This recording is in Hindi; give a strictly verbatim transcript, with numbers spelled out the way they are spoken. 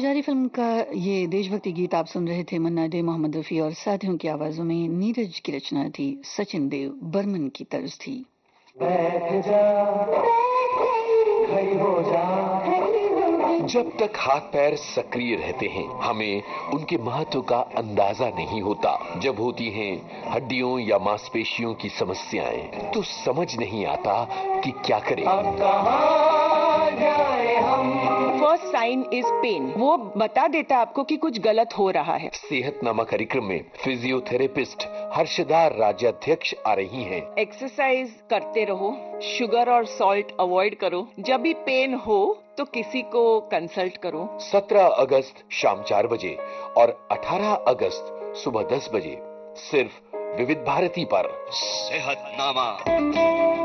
पुजारी फिल्म का ये देशभक्ति गीत आप सुन रहे थे। मन्ना डे, मोहम्मद रफी और साथियों की आवाजों में। नीरज की रचना थी, सचिन देव बर्मन की तर्ज थी। बैठ जा, खड़ी हो जा। जब तक हाथ पैर सक्रिय रहते हैं हमें उनके महत्व का अंदाजा नहीं होता। जब होती हैं हड्डियों या मांसपेशियों की समस्याएं तो समझ नहीं आता कि क्या करें। अब कहां जाए हम। फर्स्ट साइन इज पेन, वो बता देता है आपको कि कुछ गलत हो रहा है। सेहतनामा कार्यक्रम में फिजियोथेरेपिस्ट हर्षदा राज्याध्यक्ष आ रही हैं। एक्सरसाइज करते रहो, शुगर और सॉल्ट अवॉइड करो, जब भी पेन हो तो किसी को कंसल्ट करो। सत्रह अगस्त शाम चार बजे और अठारह अगस्त सुबह दस बजे सिर्फ विविध भारती पर सेहतनामा।